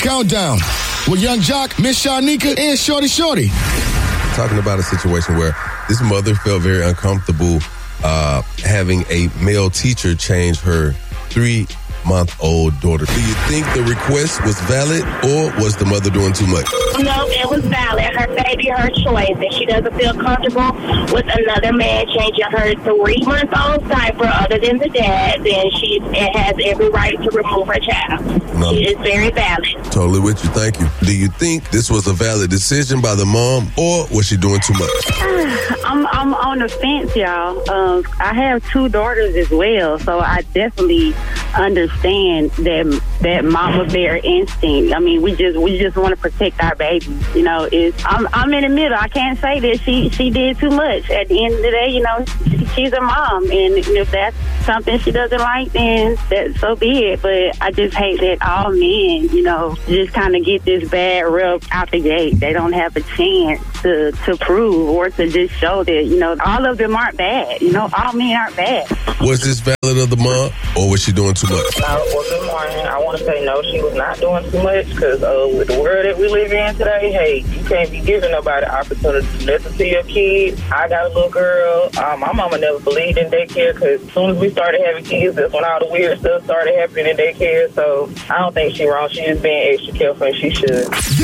Countdown with Young Jock, Miss Shanika, and Shorty Shorty. Talking about a situation where this mother felt very uncomfortable having a male teacher change her 3-month-old daughter. Do you think the request was valid, or was the mother doing too much? No, it was valid. Her baby, her choice. If she doesn't feel comfortable with another man changing her 3-month-old diaper other than the dad, then it has every right to remove her child. No. It is very valid. Totally with you. Thank you. Do you think this was a valid decision by the mom, or was she doing too much? I'm on the fence, y'all. I have 2 daughters as well, so I definitely understand that mama bear instinct. I mean, we just want to protect our babies. You know, I'm in the middle. I can't say that she did too much. At the end of the day, you know, she's a mom, and if that's something she doesn't like, then so be it. But I just hate that all men, you know, just kind of get this bad rub out the gate. They don't have a chance to prove or to just show that, you know, all of them aren't bad. You know, all men aren't bad. Was this valid of the mom, or was she doing too much? Well, good morning. I want to say no, she was not doing too much, because with the world that we live in today, hey, you can't be giving nobody opportunity to listen to your kids. I got a little girl. My mama never believed in daycare, because as soon as we started having kids, that's when all the weird stuff started happening in daycare. So I don't think she's wrong. She's just being extra careful, and she should.